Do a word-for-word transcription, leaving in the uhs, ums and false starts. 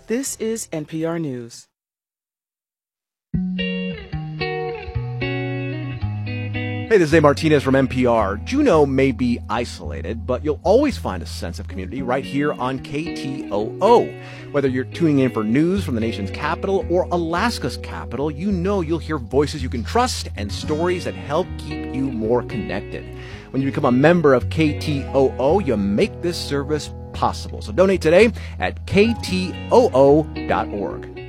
This is N P R News. Hey, this is Dave Martinez from N P R. Juneau may be isolated, but you'll always find a sense of community right here on K T O O. Whether you're tuning in for news from the nation's capital or Alaska's capital, you know you'll hear voices you can trust and stories that help keep you more connected. When you become a member of K T O O, you make this service possible. So donate today at K T O O dot org.